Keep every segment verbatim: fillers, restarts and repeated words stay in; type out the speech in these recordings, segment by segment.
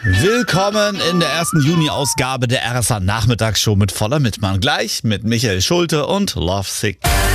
Willkommen in der ersten Juni-Ausgabe der R S A-Nachmittagsshow mit voller Mitmann. Gleich mit Michael Schulte und Lovesick.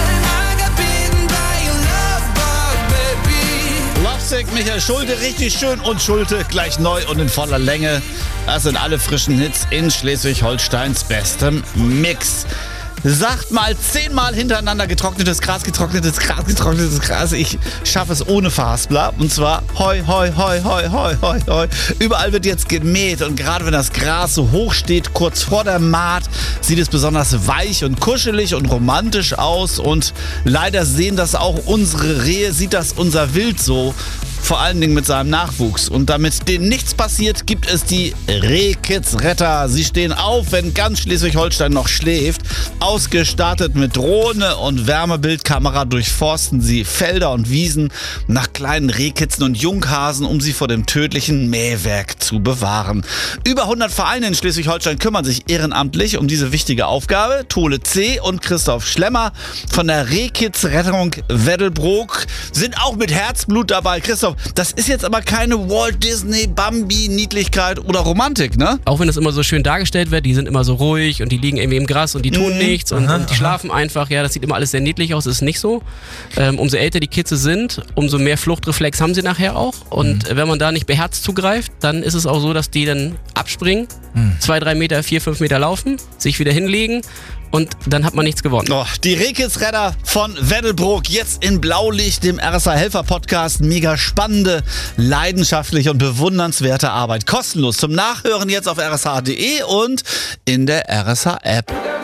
Lovesick, Michael Schulte, richtig schön und Schulte gleich neu und in voller Länge. Das sind alle frischen Hits in Schleswig-Holsteins bestem Mix. Sagt mal zehnmal hintereinander getrocknetes Gras, getrocknetes Gras, getrocknetes Gras. Ich schaffe es ohne Verhaspler. Und zwar hoi, hoi, hoi, hoi, hoi, hoi, hoi. Überall wird jetzt gemäht und gerade wenn das Gras so hoch steht, kurz vor der Maat, sieht es besonders weich und kuschelig und romantisch aus. Und leider sehen das auch unsere Rehe, sieht das unser Wild so. Vor allen Dingen mit seinem Nachwuchs. Und damit denen nichts passiert, gibt es die Rehkids-Retter. Sie stehen auf, wenn ganz Schleswig-Holstein noch schläft. Ausgestattet mit Drohne und Wärmebildkamera durchforsten sie Felder und Wiesen nach kleinen Rehkitzen und Junghasen, um sie vor dem tödlichen Mähwerk zu bewahren. Über hundert Vereine in Schleswig-Holstein kümmern sich ehrenamtlich um diese wichtige Aufgabe. Tole C. und Christoph Schlemmer von der Rehkids-Rettung Weddelbrook sind auch mit Herzblut dabei. Christoph, das ist jetzt aber keine Walt Disney, Bambi, Niedlichkeit oder Romantik, ne? Auch wenn das immer so schön dargestellt wird, die sind immer so ruhig und die liegen irgendwie im Gras und die tun mhm. nichts und, aha, und die schlafen einfach. Ja, das sieht immer alles sehr niedlich aus, das ist nicht so. Ähm, umso älter die Kitze sind, umso mehr Fluchtreflex haben sie nachher auch. Und mhm. wenn man da nicht beherzt zugreift, dann ist es auch so, dass die dann abspringen, mhm. zwei, drei Meter, vier, fünf Meter laufen, sich wieder hinlegen. Und dann hat man nichts gewonnen. Oh, die Rehkids-Retter von Weddelbrook, jetzt in Blaulicht, dem R S A-Helfer-Podcast. Mega spannende, leidenschaftliche und bewundernswerte Arbeit. Kostenlos zum Nachhören jetzt auf r s h punkt d e und in der R S A-App.